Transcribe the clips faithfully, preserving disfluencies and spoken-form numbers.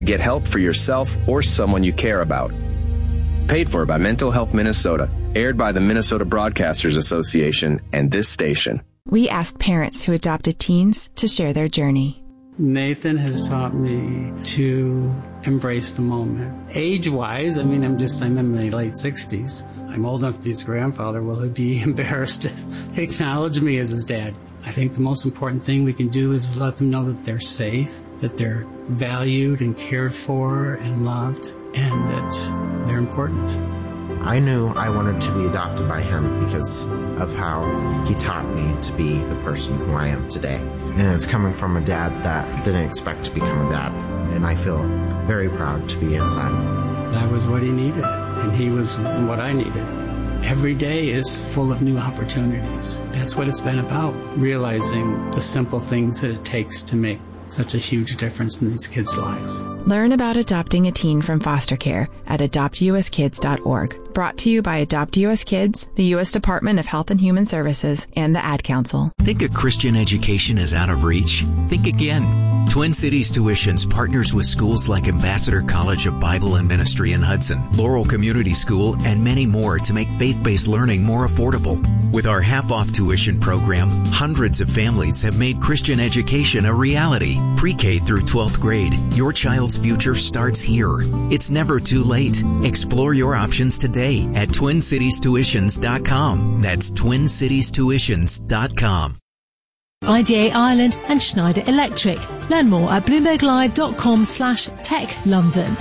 Get help for yourself or someone you care about. Paid for by Mental Health Minnesota. Aired by the Minnesota Broadcasters Association and this station. We asked parents who adopted teens to share their journey. Nathan has taught me to embrace the moment. Age-wise, I mean, I'm just, I'm in my late sixties. I'm old enough to be his grandfather. Will he be embarrassed to acknowledge me as his dad? I think the most important thing we can do is let them know that they're safe, that they're valued and cared for and loved, and that they're important. I knew I wanted to be adopted by him because of how he taught me to be the person who I am today. And it's coming from a dad that didn't expect to become a dad. And I feel very proud to be his son. That was what he needed, and he was what I needed. Every day is full of new opportunities. That's what it's been about, realizing the simple things that it takes to make such a huge difference in these kids' lives. Learn about adopting a teen from foster care at adopt u s kids dot org. Brought to you by Adopt U S Kids, the U S Department of Health and Human Services, and the Ad Council. Think a Christian education is out of reach? Think again. Twin Cities Tuitions partners with schools like Ambassador College of Bible and Ministry in Hudson, Laurel Community School, and many more to make faith-based learning more affordable. With our half-off tuition program, hundreds of families have made Christian education a reality. Pre-K through twelfth grade, your child's future starts here. It's never too late. Explore your options today at twin cities tuitions dot com. That's twin cities tuitions dot com. I D A Ireland and Schneider Electric. Learn more at bloomberglive.com slash tech London.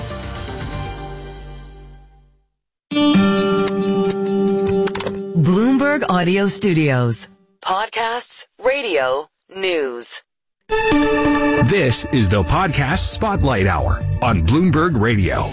Bloomberg Audio Studios. Podcasts, radio, news. This is the Podcast Spotlight Hour on Bloomberg Radio.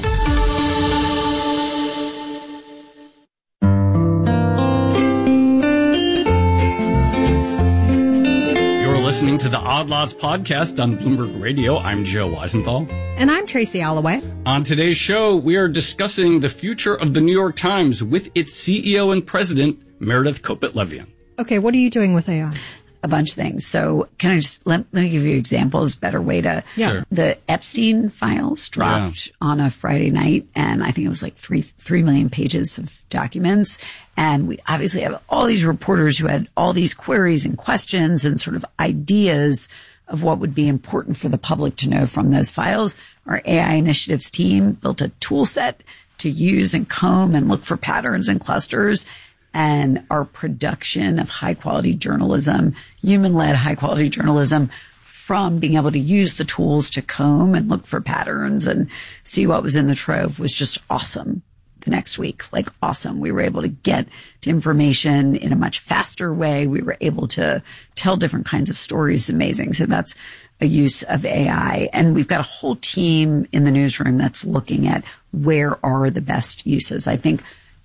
Listening to the Odd Lots podcast on Bloomberg Radio. I'm Joe Weisenthal. And I'm Tracy Alloway. On today's show, we are discussing the future of the New York Times with its C E O and president, Meredith Kopit Levien. Okay, what are you doing with A I? A bunch of things. So can I just, let, let me give you examples, better way to, yeah. Sure. The Epstein files dropped yeah. on a Friday night, and I think it was like three, three million pages of documents. And we obviously have all these reporters who had all these queries and questions and sort of ideas of what would be important for the public to know from those files. Our A I initiatives team built a tool set to use and comb and look for patterns and clusters. And our production of high quality journalism, human led high quality journalism, from being able to use the tools to comb and look for patterns and see what was in the trove was just awesome. The next week, like awesome. We were able to get to information in a much faster way. We were able to tell different kinds of stories. Amazing. So that's a use of A I. And we've got a whole team in the newsroom that's looking at where are the best uses. I think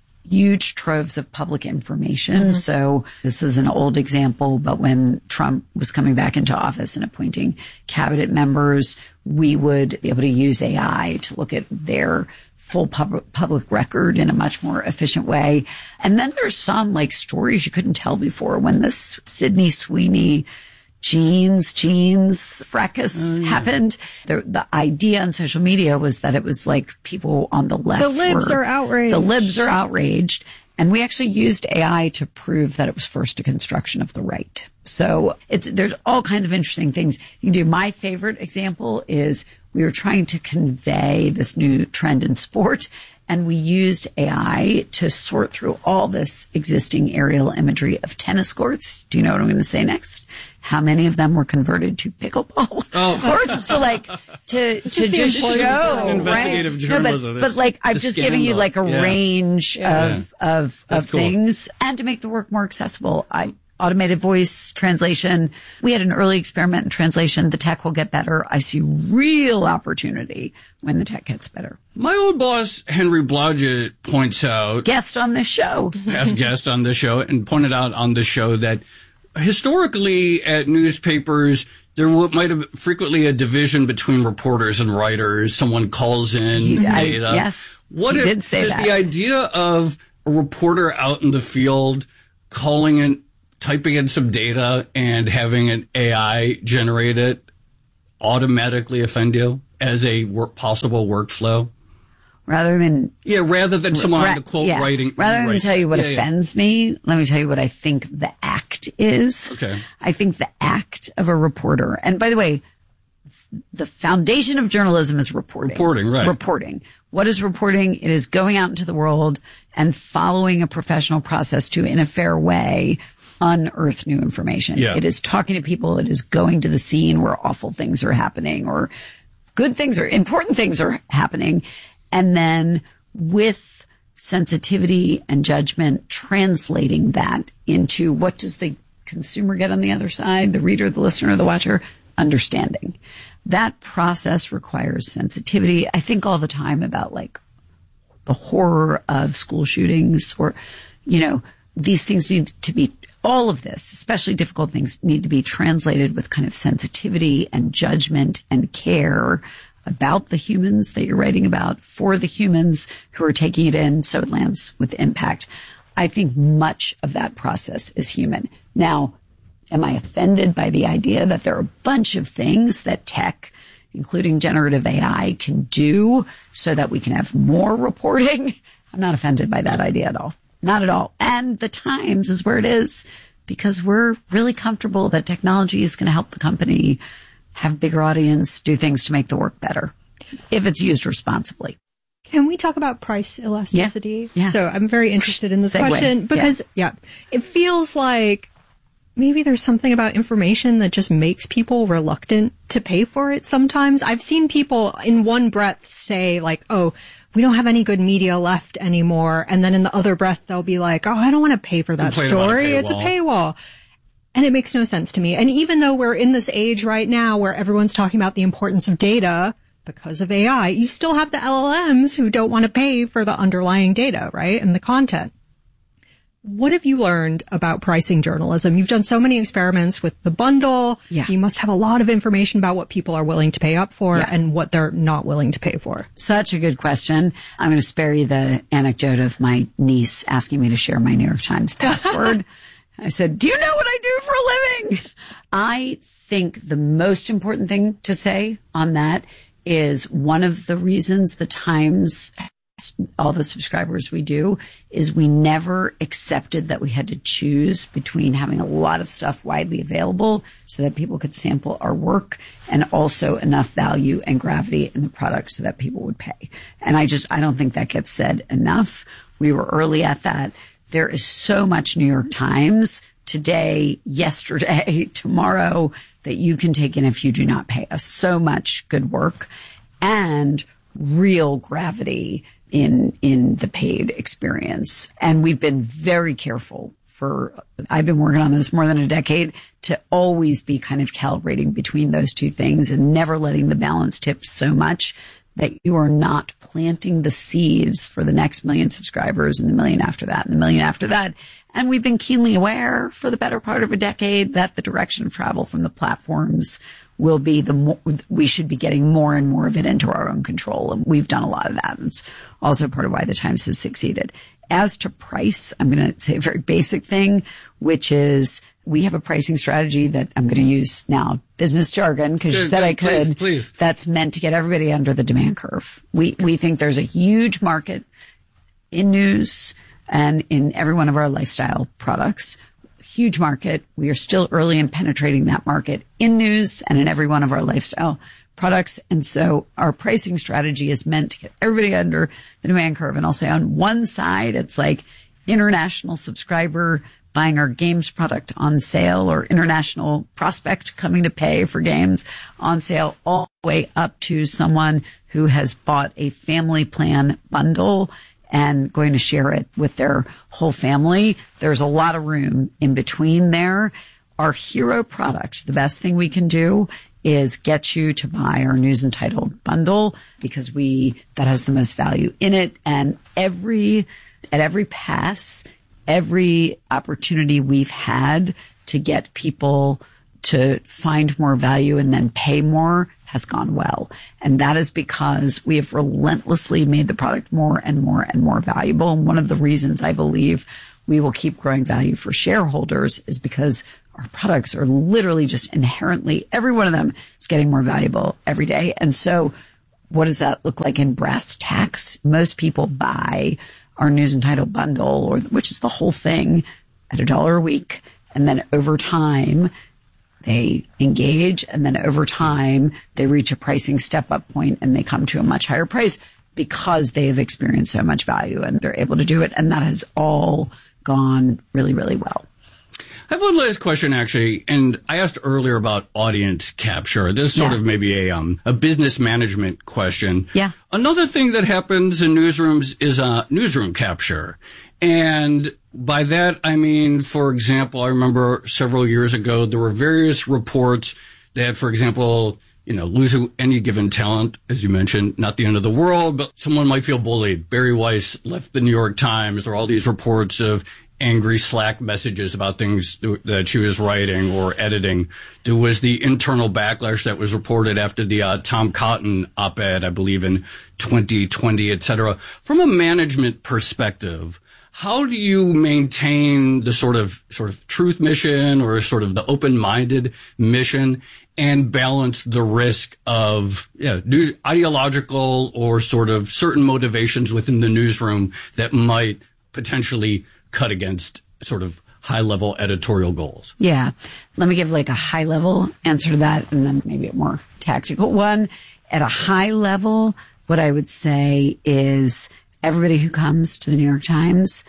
huge troves of public information. Mm-hmm. So this is an old example, but when Trump was coming back into office and appointing cabinet members, we would be able to use A I to look at their full pub- public record in a much more efficient way. And then there's some like stories you couldn't tell before. When this Sydney Sweeney jeans, jeans fracas mm. happened, the, the idea on social media was that it was like people on the left. The libs were, are outraged. The libs are outraged. And we actually used A I to prove that it was first a construction of the right. So it's, there's all kinds of interesting things you can do. My favorite example is we were trying to convey this new trend in sport, and we used A I to sort through all this existing aerial imagery of tennis courts. Do you know what I'm going to say next? How many of them were converted to pickleball oh. courts to like, to, to just show, investigative right? journalism. No, but, but like, I've just given you like a yeah. range yeah. of, of, That's of cool. things, and to make the work more accessible. I, automated voice translation. We had an early experiment in translation. The tech will get better. I see real opportunity when the tech gets better. My old boss, Henry Blodgett, points out... Guest on this show. Past guest on this show, and pointed out on the show that historically at newspapers, there might have frequently a division between reporters and writers. Someone calls in I, data. Yes, what he if, did say does that. The idea of a reporter out in the field calling in, typing in some data and having an A I generate it automatically offend you? as a work, possible workflow? Rather than yeah, rather than someone ra- on the quote yeah. writing. Rather than right. tell you what yeah, offends yeah. me, let me tell you what I think the act is. Okay. I think the act of a reporter, and by the way, the foundation of journalism is reporting. Reporting, right. Reporting. What is reporting? It is going out into the world and following a professional process to, in a fair way, unearth new information. Yeah. It is talking to people. It is going to the scene where awful things are happening or good things or important things are happening. And then with sensitivity and judgment, translating that into what does the consumer get on the other side, the reader, the listener, the watcher, understanding. That process requires sensitivity. I think all the time about like the horror of school shootings or, you know, these things need to be, all of this, especially difficult things, need to be translated with kind of sensitivity and judgment and care about the humans that you're writing about for the humans who are taking it in so it lands with impact. I think much of that process is human. Now, am I offended by the idea that there are a bunch of things that tech, including generative A I, can do so that we can have more reporting? I'm not offended by that idea at all. Not at all. And the Times is where it is because we're really comfortable that technology is going to help the company have bigger audience, do things to make the work better if it's used responsibly. Can we talk about price elasticity? Yeah. Yeah. So I'm very interested in this Segue. question because, yeah. yeah, it feels like maybe there's something about information that just makes people reluctant to pay for it sometimes. I've seen people in one breath say like, oh, we don't have any good media left anymore. And then in the other breath, they'll be like, oh, I don't want to pay for that Complain story. a It's a paywall. And it makes no sense to me. And even though we're in this age right now where everyone's talking about the importance of data because of A I, you still have the L L Ms who don't want to pay for the underlying data, right? And the content. What have you learned about pricing journalism? You've done so many experiments with the bundle. Yeah. You must have a lot of information about what people are willing to pay up for Yeah. and what they're not willing to pay for. Such a good question. I'm going to spare you the anecdote of my niece asking me to share my New York Times password. I said, do you know what I do for a living? I think the most important thing to say on that is one of the reasons the Times, all the subscribers we do, is we never accepted that we had to choose between having a lot of stuff widely available so that people could sample our work and also enough value and gravity in the product so that people would pay. And I just, I don't think that gets said enough. We were early at that. There is so much New York Times today, yesterday, tomorrow that you can take in if you do not pay us. So much good work and real gravity in, in the paid experience. And we've been very careful for, I've been working on this more than a decade to always be kind of calibrating between those two things and never letting the balance tip so much that you are not planting the seeds for the next million subscribers and the million after that and the million after that. And we've been keenly aware for the better part of a decade that the direction of travel from the platforms will be the more, we should be getting more and more of it into our own control. And we've done a lot of that. And it's also part of why the Times has succeeded. As to price, I'm going to say a very basic thing, which is we have a pricing strategy that I'm going to use now business jargon because you said good, I could. Please, please. That's meant to get everybody under the demand curve. We, we think there's a huge market in news and in every one of our lifestyle products. Huge market. We are still early in penetrating that market in news and in every one of our lifestyle products. And so our pricing strategy is meant to get everybody under the demand curve. And I'll say on one side, it's like international subscriber buying our games product on sale or international prospect coming to pay for games on sale, all the way up to someone who has bought a family plan bundle and going to share it with their whole family. There's a lot of room in between there. Our hero product, the best thing we can do is get you to buy our news entitled bundle because we, that has the most value in it. And every, at every pass, every opportunity we've had to get people to find more value and then pay more has gone well. And that is because we have relentlessly made the product more and more and more valuable. And one of the reasons I believe we will keep growing value for shareholders is because our products are literally just inherently, every one of them is getting more valuable every day. And so what does that look like in brass tacks? Most people buy our News and Title bundle, or which is the whole thing, at a dollar a week. And then over time, they engage, and then over time, they reach a pricing step-up point and they come to a much higher price because they have experienced so much value and they're able to do it. And that has all gone really, really well. I have one last question, actually, and I asked earlier about audience capture. This is sort Yeah. of maybe a um, a business management question. Yeah. Another thing that happens in newsrooms is uh, newsroom capture. And by that, I mean, for example, I remember several years ago, there were various reports that, for example, you know, lose any given talent, as you mentioned, not the end of the world, but someone might feel bullied. Barry Weiss left the New York Times. There are all these reports of angry Slack messages about things that she was writing or editing. There was the internal backlash that was reported after the uh, Tom Cotton op-ed, I believe, in twenty twenty, et cetera. From a management perspective, how do you maintain the sort of sort of truth mission or sort of the open-minded mission and balance the risk of yeah, new, ideological or sort of certain motivations within the newsroom that might potentially cut against sort of high-level editorial goals? Yeah. Let me give like a high-level answer to that and then maybe a more tactical one. At a high level, what I would say is everybody who comes to the New York Times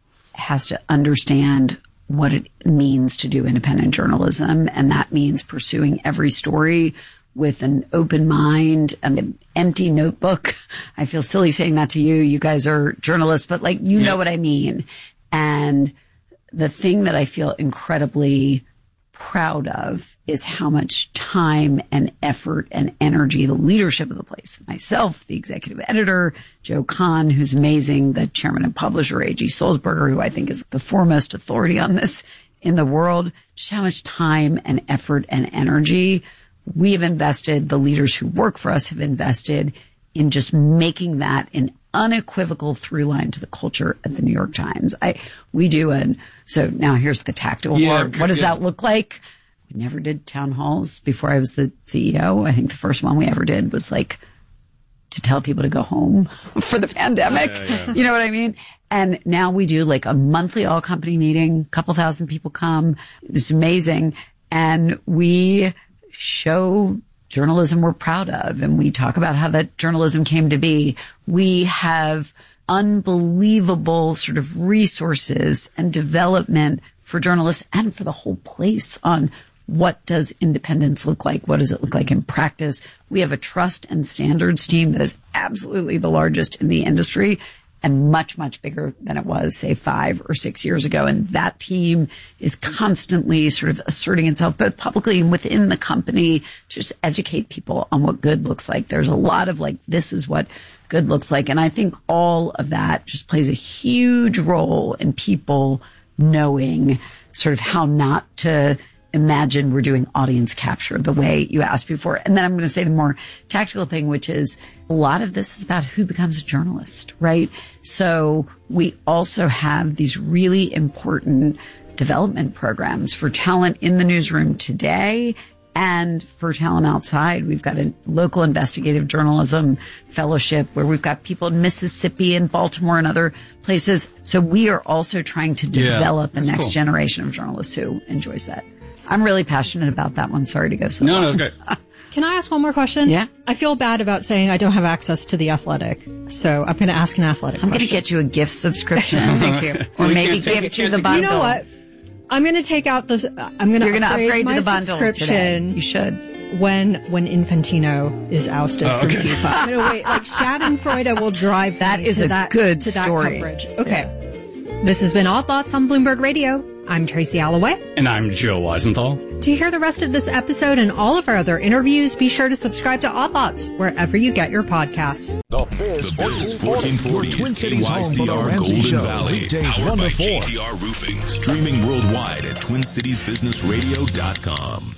has to understand what it means to do independent journalism. And that means pursuing every story with an open mind and an empty notebook. I feel silly saying that to you. You guys are journalists, but like, you yeah. know what I mean. And the thing that I feel incredibly proud of is how much time and effort and energy the leadership of the place, myself, the executive editor, Joe Kahn, who's amazing, the chairman and publisher, A G Sulzberger, who I think is the foremost authority on this in the world, just how much time and effort and energy we have invested, the leaders who work for us have invested in just making that an unequivocal through line to the culture at the New York Times. I, we do an, so now here's the tactical yeah, part. What does yeah. that look like? We never did town halls before I was the C E O. I think the first one we ever did was like to tell people to go home for the pandemic. Yeah, yeah, yeah. You know what I mean? And now we do like a monthly all company meeting, a couple thousand people come. It's amazing. And we show journalism we're proud of, and we talk about how that journalism came to be. We have unbelievable sort of resources and development for journalists and for the whole place on what does independence look like? What does it look like in practice? We have a trust and standards team that is absolutely the largest in the industry and much, much bigger than it was, say, five or six years ago. And that team is constantly sort of asserting itself, both publicly and within the company, to just educate people on what good looks like. There's a lot of like, this is what good looks like. And I think all of that just plays a huge role in people knowing sort of how not to imagine we're doing audience capture the way you asked before. And then I'm going to say the more tactical thing, which is a lot of this is about who becomes a journalist, right? So we also have these really important development programs for talent in the newsroom today and for talent outside. We've got a local investigative journalism fellowship where we've got people in Mississippi and Baltimore and other places. So we are also trying to develop yeah, a next cool. generation of journalists who enjoys that. I'm really passionate about that one. Sorry to go so no, long. No, okay. Can I ask one more question? Yeah. I feel bad about saying I don't have access to The Athletic, so I'm going to ask an Athletic I'm question. going to get you a gift subscription. Thank you. Or maybe gift you the bundle. You know what? I'm going to take out this. I'm going to You're going to upgrade my to the bundle subscription. Today. You should. When when Infantino is ousted oh, okay. from FIFA. I'm going to wait. Like Schadenfreude will drive that me is to a that, good to story. That coverage. Okay. Yeah. This has been Odd Lots on Bloomberg Radio. I'm Tracy Alloway. And I'm Joe Weisenthal. To hear the rest of this episode and all of our other interviews, be sure to subscribe to Odd Lots wherever you get your podcasts. The Biz, the Biz fourteen forty is K Y C R Golden Show. Valley, powered by G T R Roofing, streaming worldwide at twin cities business radio dot com.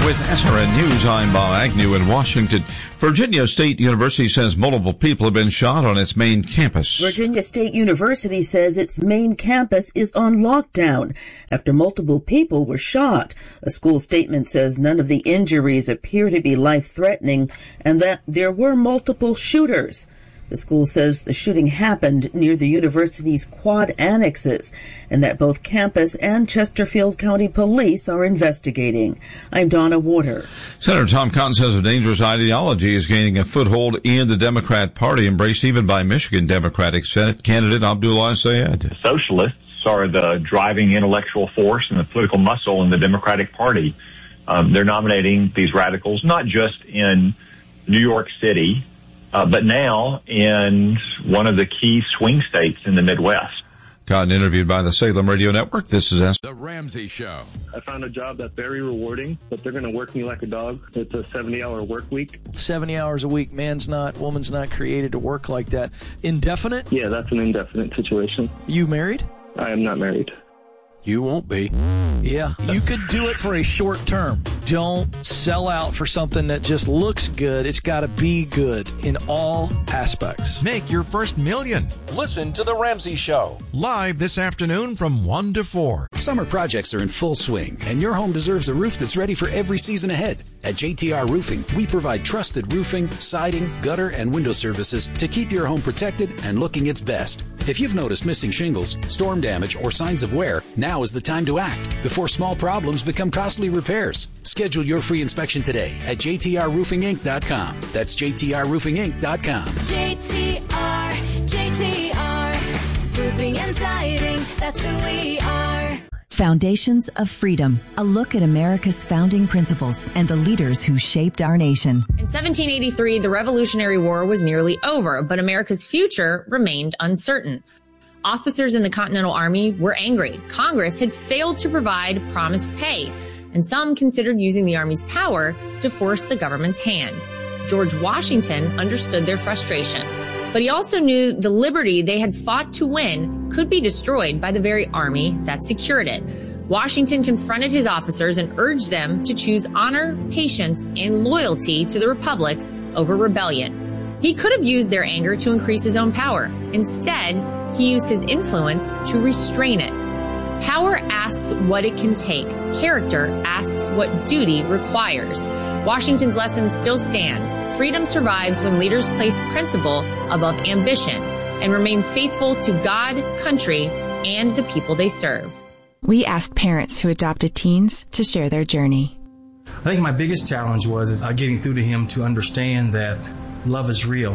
With S R N News, I'm Bob Agnew in Washington. Virginia State University says multiple people have been shot on its main campus. Virginia State University says its main campus is on lockdown after multiple people were shot. A school statement says none of the injuries appear to be life-threatening and that there were multiple shooters. The school says the shooting happened near the university's quad annexes and that both campus and Chesterfield County Police are investigating. I'm Donna Warder. Senator Tom Cotton says a dangerous ideology is gaining a foothold in the Democrat Party, embraced even by Michigan Democratic Senate candidate Abdullah Sayed. Socialists are the driving intellectual force and the political muscle in the Democratic Party. Um, they're nominating these radicals not just in New York City, Uh, but now in one of the key swing states in the Midwest. Cotton interviewed by the Salem Radio Network. This is S. The Ramsey Show. I found a job that's very rewarding, but they're going to work me like a dog. It's a seventy-hour work week. seventy hours a week. Man's not, woman's not created to work like that. Indefinite? Yeah, that's an indefinite situation. You married? I am not married. You won't be. Yeah, you could do it for a short term. Don't sell out for something that just looks good. It's got to be good in all aspects. Make your first million. Listen to The Ramsey Show. Live this afternoon from one to four. Summer projects are in full swing, and your home deserves a roof that's ready for every season ahead. At J T R Roofing, we provide trusted roofing, siding, gutter, and window services to keep your home protected and looking its best. If you've noticed missing shingles, storm damage, or signs of wear, now is the time to act before small problems become costly repairs. Schedule your free inspection today at J T R roofing inc dot com. That's J T R roofing inc dot com. J T R, J T R, roofing and siding, that's who we are. Foundations of Freedom, a look at America's founding principles and the leaders who shaped our nation. In seventeen eighty-three, the Revolutionary War was nearly over, but America's future remained uncertain. Officers in the Continental Army were angry. Congress had failed to provide promised pay, and some considered using the Army's power to force the government's hand. George Washington understood their frustration, but he also knew the liberty they had fought to win could be destroyed by the very army that secured it. Washington confronted his officers and urged them to choose honor, patience, and loyalty to the Republic over rebellion. He could have used their anger to increase his own power. Instead, he used his influence to restrain it. Power asks what it can take. Character asks what duty requires. Washington's lesson still stands. Freedom survives when leaders place principle above ambition and remain faithful to God, country, and the people they serve. We asked parents who adopted teens to share their journey. I think my biggest challenge was is uh, getting through to him to understand that love is real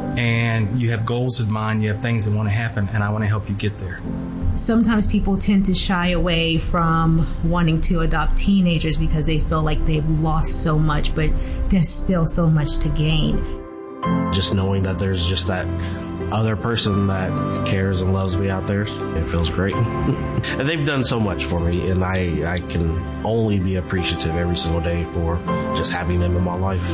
and you have goals in mind, you have things that want to happen, and I want to help you get there. Sometimes people tend to shy away from wanting to adopt teenagers because they feel like they've lost so much, but there's still so much to gain. Just knowing that there's just that other person that cares and loves me out there, it feels great. And they've done so much for me, and I, I can only be appreciative every single day for just having them in my life.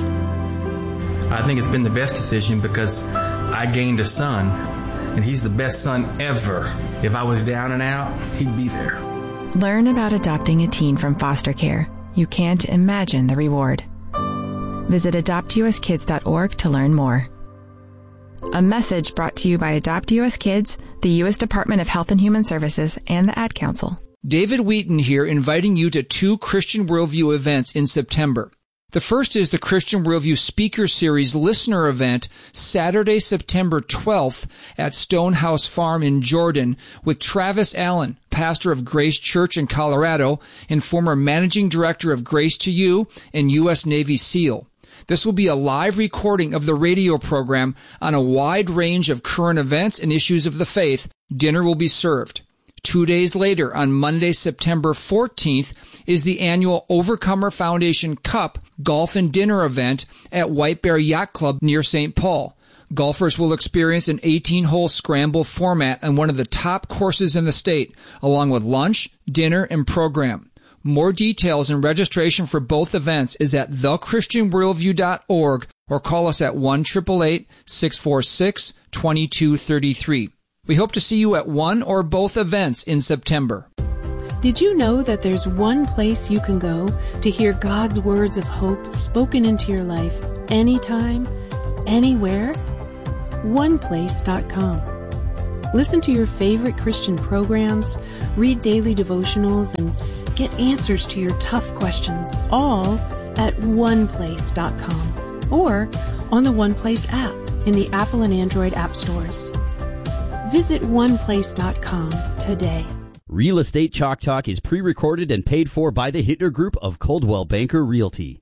I think it's been the best decision because I gained a son, and he's the best son ever. If I was down and out, he'd be there. Learn about adopting a teen from foster care. You can't imagine the reward. Visit adopt U S kids dot org to learn more. A message brought to you by Adopt U S Kids, the U S Department of Health and Human Services, and the Ad Council. David Wheaton here, inviting you to two Christian Worldview events in September. The first is the Christian Worldview Speaker Series Listener Event, Saturday, September twelfth at Stonehouse Farm in Jordan with Travis Allen, pastor of Grace Church in Colorado and former managing director of Grace to You and U S Navy SEAL. This will be a live recording of the radio program on a wide range of current events and issues of the faith. Dinner will be served. Two days later, on Monday, September fourteenth, is the annual Overcomer Foundation Cup Golf and Dinner event at White Bear Yacht Club near Saint Paul. Golfers will experience an eighteen-hole scramble format on one of the top courses in the state, along with lunch, dinner, and program. More details and registration for both events is at the christian worldview dot org or call us at one eight eight eight, six four six, two two three three. We hope to see you at one or both events in September. Did you know that there's one place you can go to hear God's words of hope spoken into your life anytime, anywhere? one place dot com. Listen to your favorite Christian programs, read daily devotionals, and get answers to your tough questions, all at one place dot com or on the OnePlace app in the Apple and Android app stores. Visit one place dot com today. Real Estate Chalk Talk is pre-recorded and paid for by the Hittner Group of Coldwell Banker Realty.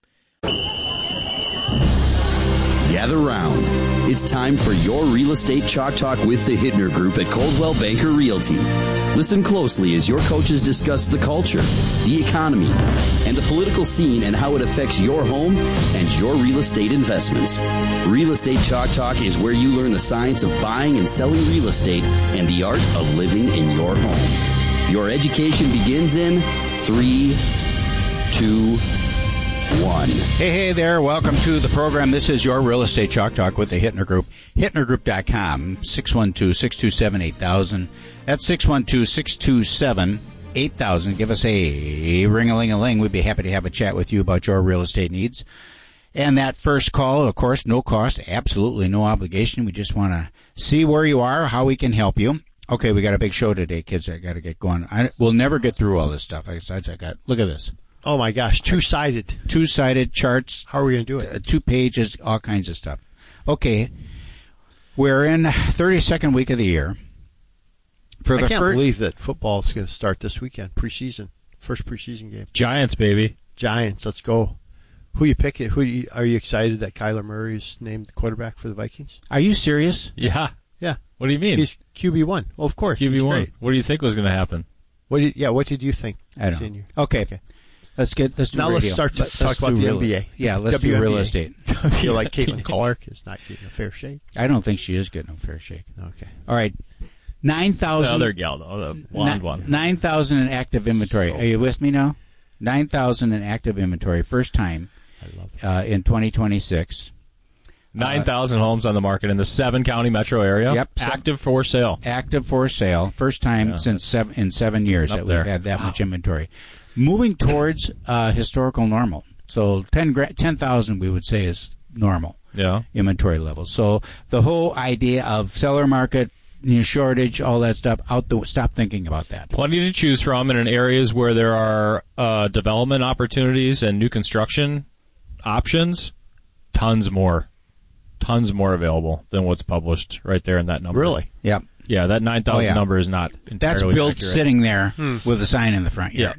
Gather round. It's time for your Real Estate Chalk Talk with the Hittner Group at Coldwell Banker Realty. Listen closely as your coaches discuss the culture, the economy, and the political scene and how it affects your home and your real estate investments. Real Estate Chalk Talk is where you learn the science of buying and selling real estate and the art of living in your home. Your education begins in three, two, one. Hey, hey there. Welcome to the program. This is your Real Estate Chalk Talk with the Hittner Group. Hittner Group dot com, six one two, six two seven, eight thousand. That's six one two, six two seven, eight thousand. Give us a ring-a-ling-a-ling. We'd be happy to have a chat with you about your real estate needs. And that first call, of course, no cost, absolutely no obligation. We just want to see where you are, how we can help you. Okay, we got a big show today, kids. I got to get going. I, we'll never get through all this stuff. Besides, I got, look at this. Oh, my gosh, two-sided. Two-sided charts. How are we going to do it? Uh, two pages, all kinds of stuff. Okay, we're in thirty-second week of the year. For the I can't fir- believe that football is going to start this weekend, preseason, first preseason game. Giants, baby. Giants, let's go. Who you picking? Who you, are you excited that Kyler Murray is named the quarterback for the Vikings? Are you serious? Yeah. Yeah. What do you mean? He's Q B one. Well, of course. Q B one. He's great. What do you think was going to happen? What did, yeah, what did you think? I don't know. Okay. okay. Let's get let's do now. radio. Let's start to let's talk about the real, N B A. Yeah, let's W N B A. do real estate. I feel like Caitlin Clark is not getting a fair shake. I don't think she is getting a fair shake. Okay. All right. Nine thousand. The other gal, though, the blonde one. Nine thousand in active inventory. Are you with me now? Nine thousand in active inventory. First time. I love it. Uh, in twenty twenty-six. Nine thousand uh, homes on the market in the seven county metro area. Yep. Active for sale. Active for sale. First time yeah, since seven in seven years that there. we've had that wow. much inventory. Moving towards uh, historical normal. So ten thousand we would say is normal. Yeah. Inventory levels. So the whole idea of seller market, you know, shortage, all that stuff, out the stop thinking about that. Plenty to choose from, and in areas where there are uh, development opportunities and new construction options, tons more. Tons more available than what's published right there in that number. Really? Yep. Yeah, that nine thousand oh, yeah. number is not entirely That's built accurate. sitting there hmm. with a sign in the front yard. Yeah.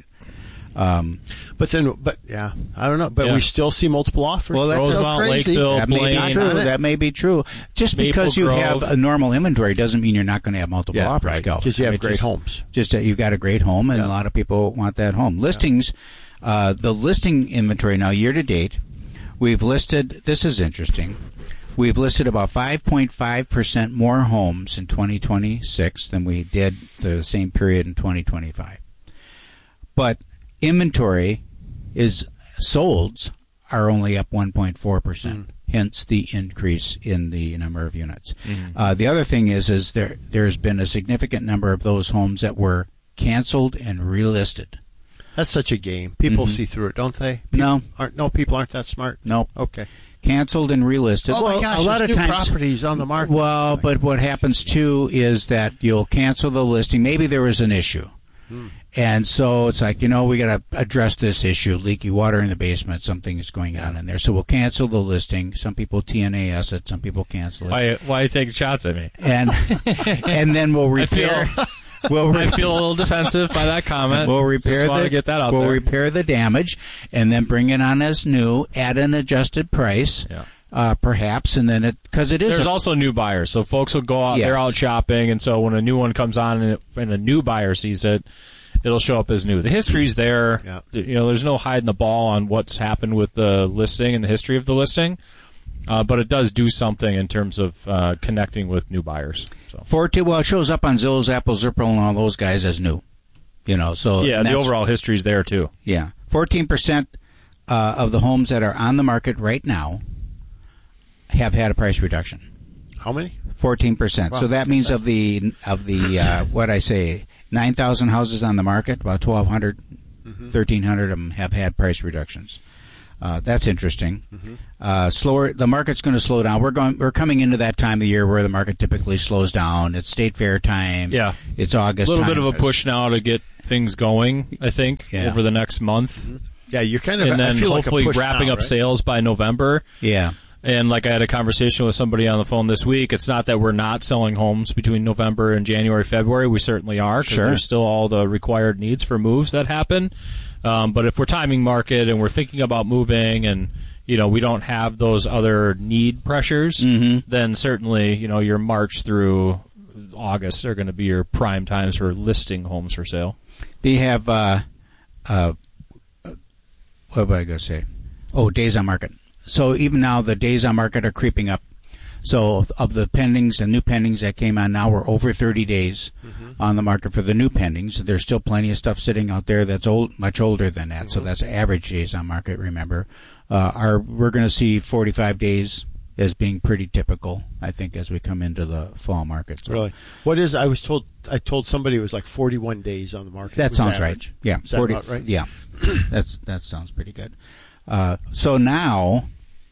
Um, but then, but yeah, I don't know. But yeah. we still see multiple offers. Well, that's Roosevelt, so crazy. Lakeville, that may Blaine. be true. That may be true. Just Maple because you Grove. have a normal inventory doesn't mean you're not going to have multiple Yeah, offers. right. Because you have great just, homes. Just that you've got a great home, and yeah. a lot of people want that home. Listings, yeah. uh, the listing inventory now year to date, we've listed. This is interesting. We've listed about five point five percent more homes in twenty twenty-six than we did the same period in twenty twenty-five. But inventory is solds are only up one point four percent. Mm. Hence the increase in the number of units. Mm. Uh, the other thing is, is there there's been a significant number of those homes that were canceled and relisted. That's such a game. People mm-hmm. see through it, don't they? People no, aren't. No, people aren't that smart. Nope. Okay. Canceled and relisted. Oh well, my gosh, a lot of new times, properties on the market. Well, but what happens too is that you'll cancel the listing. Maybe there was an issue, hmm. and so it's like, you know, we got to address this issue: leaky water in the basement. Something is going on in there, so we'll cancel the listing. Some people T N A S it. Some people cancel it. Why? Why are you taking shots at me? And and then we'll repair. I feel, We'll re- I feel a little defensive by that comment. We'll repair Just want the, to get that out we'll there. repair the damage, and then bring it on as new at an adjusted price, yeah. uh, perhaps, and then it because it is. There's a, also new buyers, so folks will go out. Yes. They're out shopping, and so when a new one comes on and, it, and a new buyer sees it, it'll show up as new. The history's there. Yeah. You know, there's no hiding the ball on what's happened with the listing and the history of the listing. Uh, but it does do something in terms of uh, connecting with new buyers. So. fourteen well, it shows up on Zillow, Apple, Zipper, and all those guys as new. You know, so yeah, the overall history's there too. Yeah, fourteen percent uh, of the homes that are on the market right now have had a price reduction. How many? Fourteen percent. Wow. So that means of the of the uh, what I say nine thousand houses on the market, about twelve hundred, mm-hmm. thirteen hundred of them have had price reductions. Uh, that's interesting. Mm-hmm. Uh, slower. The market's going to slow down. We're going. We're coming into that time of year where the market typically slows down. It's state fair time. Yeah, it's August. A little time. bit of a push now to get things going. I think yeah. over the next month. Mm-hmm. Yeah, you're kind of. And then I feel hopefully like a push wrapping now, up right? sales by November. Yeah. And like I had a conversation with somebody on the phone this week, it's not that we're not selling homes between November and January, February. We certainly are, because sure. there's still all the required needs for moves that happen. Um, but if we're timing market and we're thinking about moving and, you know, we don't have those other need pressures, mm-hmm. then certainly, you know, your March through August are going to be your prime times for listing homes for sale. They have, uh, uh, what was I going to say? Oh, days on market. So even now, the days on market are creeping up. So of the pendings, the new pendings that came on now, we're over thirty days mm-hmm. on the market for the new pendings. There's still plenty of stuff sitting out there that's old, much older than that. Mm-hmm. So that's average days on market. Remember, uh, our we're going to see forty-five days as being pretty typical, I think, as we come into the fall market. So really, what is? I was told. I told somebody it was like forty-one days on the market. That sounds average. right. Yeah, is that forty. about right? Yeah, that's that sounds pretty good. Uh, so now,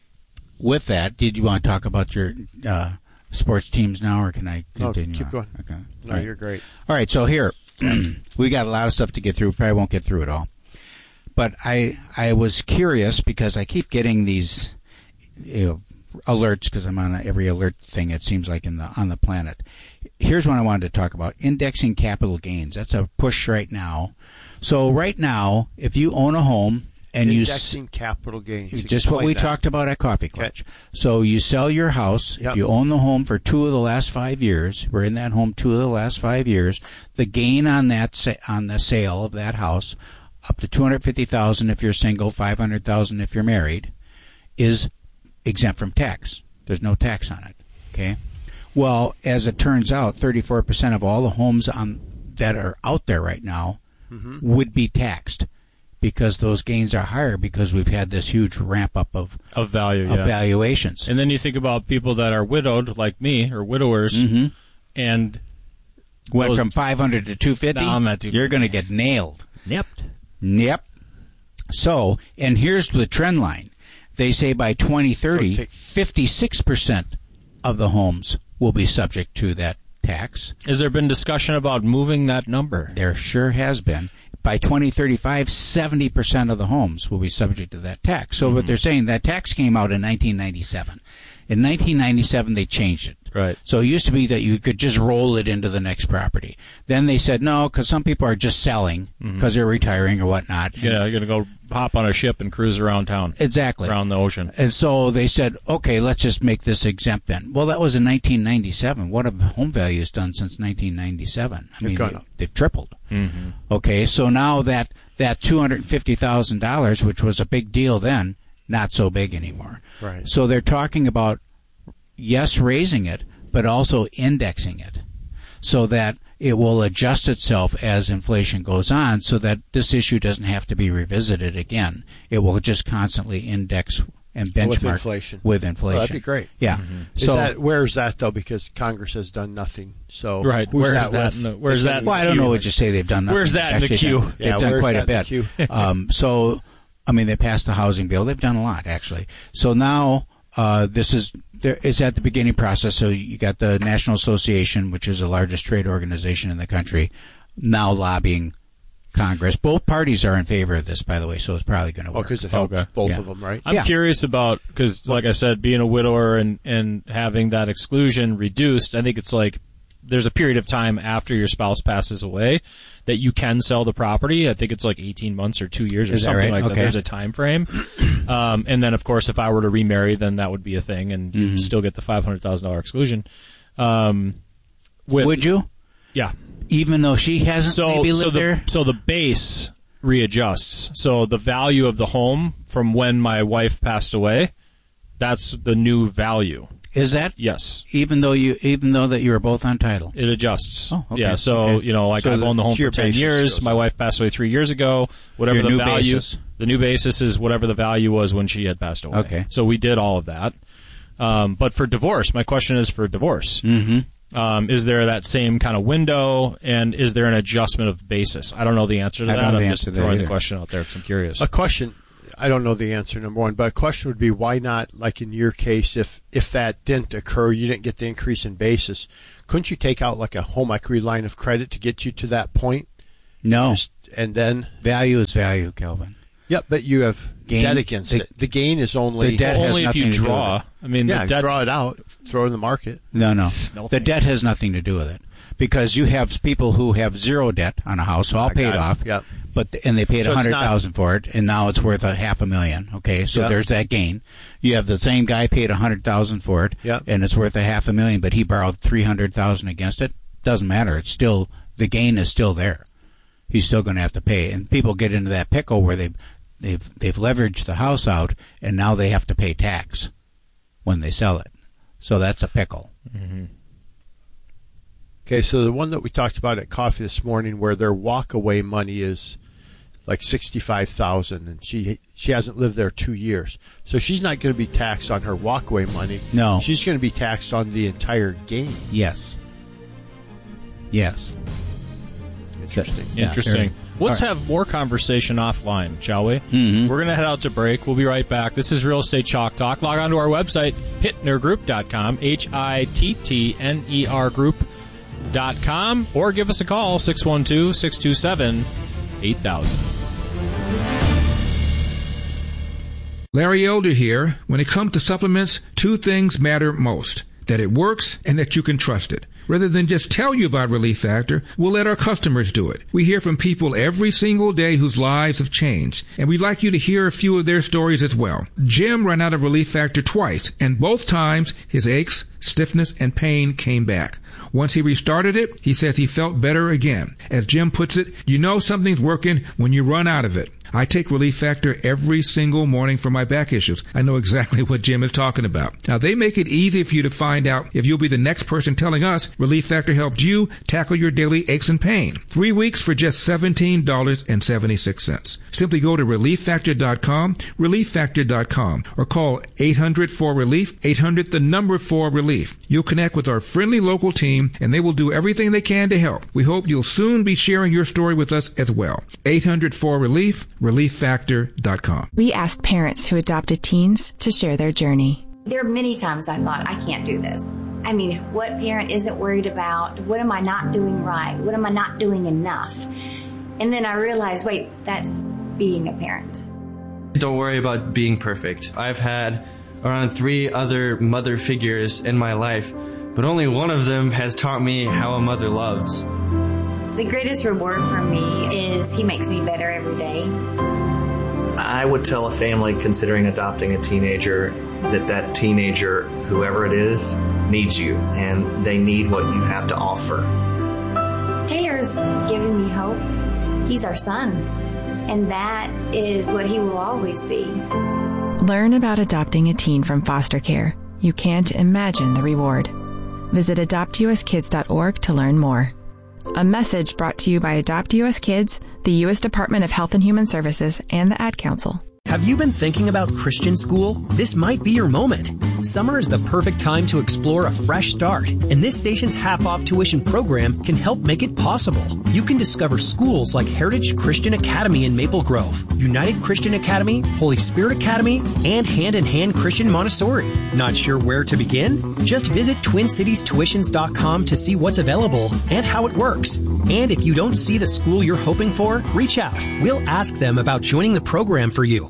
with that, did you want to talk about your uh, sports teams now, or can I continue? No, keep on? going. Okay. No, right. you're great. All right, so here we got a lot of stuff to get through. Probably won't get through it all, but I I was curious because I keep getting these you know, alerts because I'm on every alert thing it seems like in the on the planet. Here's what I wanted to talk about: indexing capital gains. That's a push right now. So right now, if you own a home. And indexing you, capital gains. Just what we that. talked about at Coffee Clutch. Okay. So you sell your house. Yep. If you own the home for two of the last five years, we're in that home two of the last five years. The gain on that sa- on the sale of that house, up to two hundred fifty thousand if you're single, five hundred thousand if you're married, is exempt from tax. There's no tax on it. Okay. Well, as it turns out, thirty-four percent of all the homes on that are out there right now mm-hmm. would be taxed. Because those gains are higher because we've had this huge ramp up of of value, of yeah. valuations. And then you think about people that are widowed, like me, or widowers, mm-hmm. and went those, from five hundred to two fifty. No, I'm not too You're going to get nailed. Nipped. Yep. So, and here's the trend line. They say by twenty thirty, fifty-six percent of the homes will be subject to that tax. Has there been discussion about moving that number? There sure has been. By twenty thirty-five, seventy percent of the homes will be subject to that tax. So mm-hmm. what they're saying, that tax came out in nineteen ninety-seven. In nineteen ninety-seven, they changed it. Right. So it used to be that you could just roll it into the next property. Then they said, no, because some people are just selling because mm-hmm. they're retiring or whatnot. Yeah, you're going to go hop on a ship and cruise around town. Exactly. Around the ocean. And so they said, okay, let's just make this exempt then. Well, that was in nineteen ninety-seven. What have home values done since nineteen ninety-seven? I mean, they, they've tripled. Mm-hmm. Okay, so now that, that two hundred fifty thousand dollars, which was a big deal then, not so big anymore. Right. So they're talking about, yes, raising it, but also indexing it so that it will adjust itself as inflation goes on so that this issue doesn't have to be revisited again. It will just constantly index and benchmark with inflation. With inflation. Oh, that'd be great. Yeah. Mm-hmm. So is that, where's that, though? Because Congress has done nothing. So right. Where's where's that? that with? The, where's that? Well, I don't know what you say they've done nothing. Where's that Actually, in the queue? Done, they've yeah, done quite that a bit. um, so, I mean, they passed the housing bill. They've done a lot, actually. So now uh, this is... There, it's at the beginning process, so you got the National Association, which is the largest trade organization in the country, now lobbying Congress. Both parties are in favor of this, by the way, so it's probably going to work. Oh, because it helps okay. both yeah. of them, right? I'm yeah. curious about, because like I said, being a widower and, and having that exclusion reduced, I think it's like there's a period of time after your spouse passes away that you can sell the property. I think it's like eighteen months or two years or Is that something right? like Okay. that. There's a time frame. Um, and then, of course, if I were to remarry, then that would be a thing, and mm-hmm. you'd still get the five hundred thousand dollars exclusion. Um, with, Would you? Yeah. Even though she hasn't So, maybe lived so the, there? So the base readjusts. So the value of the home from when my wife passed away, that's the new value. Is that? Yes. Even though you, even though that you were both on title? It adjusts. Oh, okay. Yeah, so, okay. you know, like So I've the- owned the home for your ten basis years. goes My up. wife passed away three years ago. Whatever Your the new value, basis. the new basis is whatever the value was when she had passed away. Okay. So we did all of that. Um, but for divorce, my question is for divorce. Mm-hmm. Um, is there that same kind of window, and is there an adjustment of basis? I don't know the answer to I that. don't know the I'm answer just to that throwing the either. question out there because I'm curious. A question, I don't know the answer, number one, but a question would be why not, like in your case, if, if that didn't occur, you didn't get the increase in basis, couldn't you take out like a home equity line of credit to get you to that point? No. Just, and then? Value is value, Kelvin. Yep, but you have Gain, debt against the, it. The gain is only... The debt only has if you nothing to do draw. with it. I mean, yeah, the debt's, draw it out, throw it in the market. No, no. No the thing. debt has nothing to do with it. Because you have people who have zero debt on a house, all I paid got it. off, Yep. but and they paid So a it's hundred not- thousand for it, and now it's worth a half a million. Okay, so Yep. there's that gain. You have the same guy paid a hundred thousand for it, Yep. and it's worth a half a million, but he borrowed three hundred thousand against it. Doesn't matter. It's still the gain is still there. He's still going to have to pay, and people get into that pickle where they they've they've leveraged the house out, and now they have to pay tax when they sell it. So that's a pickle. Mm-hmm. Okay, so the one that we talked about at coffee this morning, where their walk-away money is like sixty-five thousand dollars, and she she hasn't lived there two years, so she's not going to be taxed on her walk-away money. No, she's going to be taxed on the entire gain. Yes. Yes. Interesting. Yeah, Interesting. very- Let's all right. have more conversation offline, shall we? Mm-hmm. We're going to head out to break. We'll be right back. This is Real Estate Chalk Talk. Log on to our website, hittner group dot com, H I T T N E R group dot com, or give us a call, six one two, six two seven, eight thousand. Larry Elder here. When it comes to supplements, two things matter most: that it works and that you can trust it. Rather than just tell you about Relief Factor, we'll let our customers do it. We hear from people every single day whose lives have changed, and we'd like you to hear a few of their stories as well. Jim ran out of Relief Factor twice, and both times his aches, stiffness, and pain came back. Once he restarted it, he says he felt better again. As Jim puts it, you know something's working when you run out of it. I take Relief Factor every single morning for my back issues. I know exactly what Jim is talking about. Now, they make it easy for you to find out if you'll be the next person telling us Relief Factor helped you tackle your daily aches and pain. Three weeks for just seventeen dollars and seventy-six cents. Simply go to relief factor dot com, relief factor dot com, or call eight hundred four relief, eight hundred the number four relief. You'll connect with our friendly local team, and they will do everything they can to help. We hope you'll soon be sharing your story with us as well. eight hundred four relief, relief factor dot com. We asked parents who adopted teens to share their journey. There are many times I thought, I can't do this. I mean, what parent isn't worried about? What am I not doing right? What am I not doing enough? And then I realized, wait, that's being a parent. Don't worry about being perfect. I've had around three other mother figures in my life, but only one of them has taught me how a mother loves. The greatest reward for me is he makes me better every day. I would tell a family considering adopting a teenager that that teenager, whoever it is, needs you, and they need what you have to offer. Taylor's giving me hope. He's our son, and that is what he will always be. Learn about adopting a teen from foster care. You can't imagine the reward. Visit adopt u s kids dot org to learn more. A message brought to you by Adopt U S Kids, the U S Department of Health and Human Services, and the Ad Council. Have you been thinking about Christian school? This might be your moment. Summer is the perfect time to explore a fresh start, and this station's half-off tuition program can help make it possible. You can discover schools like Heritage Christian Academy in Maple Grove, United Christian Academy, Holy Spirit Academy, and Hand in Hand Christian Montessori. Not sure where to begin? Just visit twin cities tuitions dot com to see what's available and how it works. And if you don't see the school you're hoping for, reach out. We'll ask them about joining the program for you.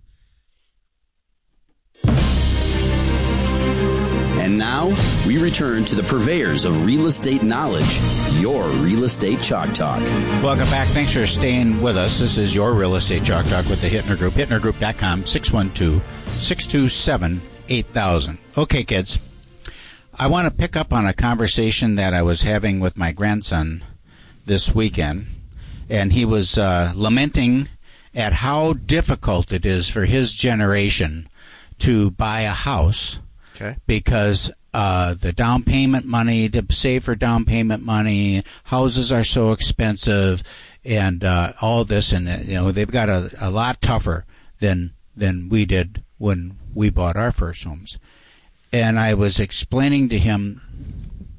And now, we return to the purveyors of real estate knowledge, your Real Estate Chalk Talk. Welcome back. Thanks for staying with us. This is your Real Estate Chalk Talk with the Hittner Group, hittner group dot com, six one two, six two seven, eight thousand. Okay, kids. I want to pick up on a conversation that I was having with my grandson this weekend, and he was uh, lamenting at how difficult it is for his generation to buy a house. Okay. Because uh, the down payment money, to save for down payment money, houses are so expensive, and uh, all this, and you know they've got a, a lot tougher than than we did when we bought our first homes. And I was explaining to him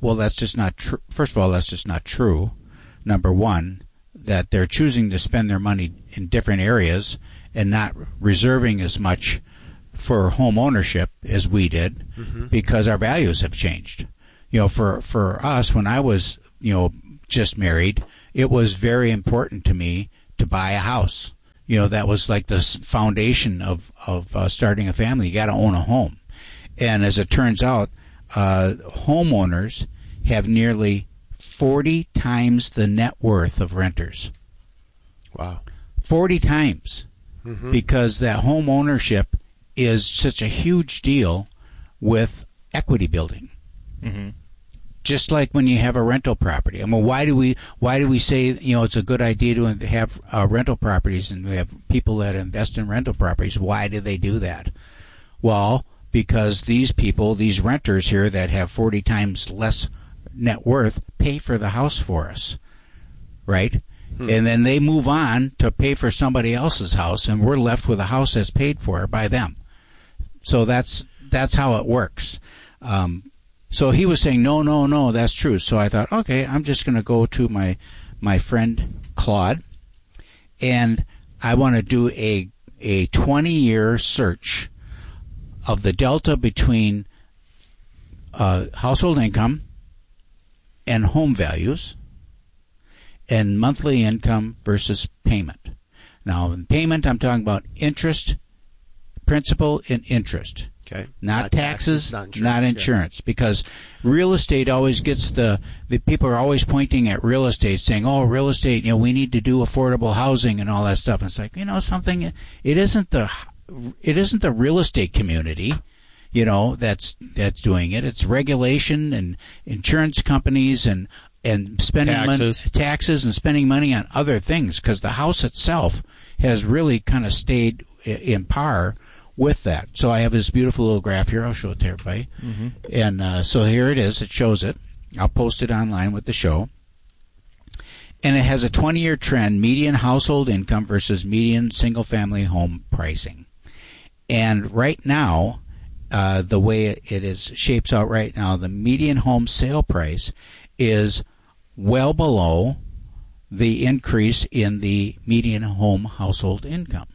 well, that's just not true. First of all, that's just not true. Number one, that they're choosing to spend their money in different areas and not reserving as much for home ownership as we did, mm-hmm. because our values have changed. You know, for, for us, when I was, you know, just married, it was very important to me to buy a house. You know, that was like the foundation of, of uh, starting a family. You got to own a home. And as it turns out, uh, homeowners have nearly forty times the net worth of renters. Wow. forty times. Mm-hmm. Because that home ownership is such a huge deal with equity building. Mm-hmm. Just like when you have a rental property. I mean, why do we why do we say, you know, it's a good idea to have uh, rental properties, and we have people that invest in rental properties? Why do they do that? Well, because these people, these renters here that have forty times less net worth, pay for the house for us, right? Hmm. And then they move on to pay for somebody else's house, and we're left with a house that's paid for by them. So that's that's how it works. Um, so he was saying, no, no, no, that's true. So I thought, okay, I'm just going to go to my my friend Claude, and I want to do a a twenty-year search of the delta between uh, household income and home values and monthly income versus payment. Now, in payment, I'm talking about interest, principal, and interest. Okay. Not, not taxes, taxes, not insurance. Not insurance. Yeah. Because real estate always gets the, the people are always pointing at real estate saying, oh, real estate, you know, we need to do affordable housing and all that stuff. And it's like, you know, something, it isn't the, it isn't the real estate community, you know, that's, that's doing it. It's regulation and insurance companies and, and spending taxes. money, taxes and spending money on other things, because the house itself has really kind of stayed in par with that. So I have this beautiful little graph here. I'll show it to everybody. Mm-hmm. And uh, so here it is. It shows it. I'll post it online with the show. And it has a twenty-year trend, median household income versus median single-family home pricing. And right now, uh, the way it is shapes out right now, the median home sale price is well below the increase in the median home household income.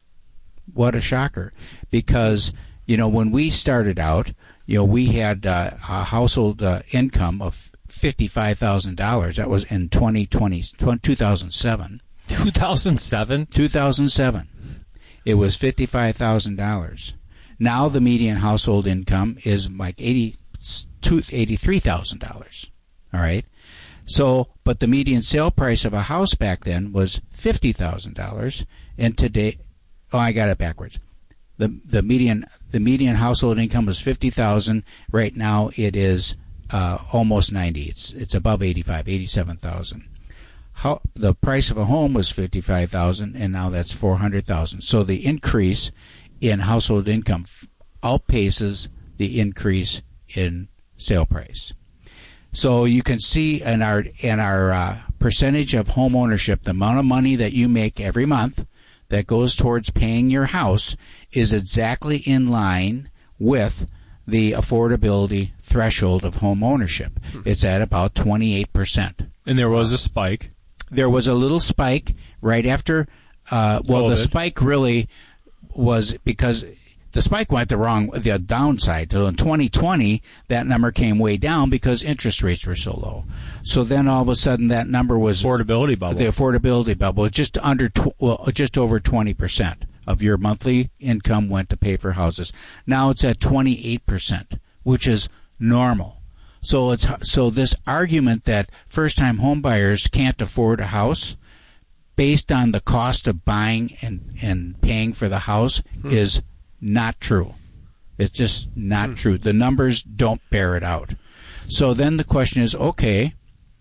What a shocker. Because, you know, when we started out, you know, we had uh, a household uh, income of fifty-five thousand dollars. That was in twenty twenty, two thousand seven. two thousand seven? two thousand seven. It was fifty-five thousand dollars. Now the median household income is like eighty-three thousand dollars. All right? So, but the median sale price of a house back then was fifty thousand dollars, and today, oh, I got it backwards. The the median the median household income was fifty thousand dollars. Right now it is uh, almost ninety. It's it's above eighty-five, eighty-seven thousand. How the price of a home was fifty-five thousand dollars, and now that's four hundred thousand dollars. So the increase in household income outpaces the increase in sale price. So you can see in our in our uh, percentage of home ownership, the amount of money that you make every month that goes towards paying your house is exactly in line with the affordability threshold of home ownership. Hmm. It's at about twenty-eight percent. And there was a spike. There was a little spike right after, uh, well, COVID. The spike really was because the spike went the wrong, the downside. So in twenty twenty, that number came way down because interest rates were so low. So then all of a sudden that number was affordability bubble. The affordability bubble was just under, tw- well, just over twenty percent of your monthly income went to pay for houses. Now it's at twenty-eight percent, which is normal. So it's so this argument that first-time home buyers can't afford a house based on the cost of buying and, and paying for the house hmm. is not true. It's just not hmm. true. The numbers don't bear it out. So then the question is, okay,